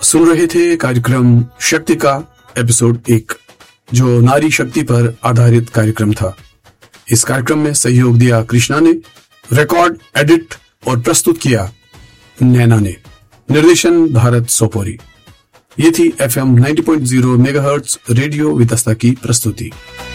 सुन रहे थे कार्यक्रम शक्ति का एपिसोड 1, जो नारी शक्ति पर आधारित कार्यक्रम था। इस कार्यक्रम में सहयोग दिया कृष्णा ने, रिकॉर्ड, एडिट और प्रस्तुत किया नैना ने, निर्देशन भारत सोपोरी। ये थी FM 90.0 मेगाहर्ट्ज रेडियो वितस्ता की प्रस्तुति।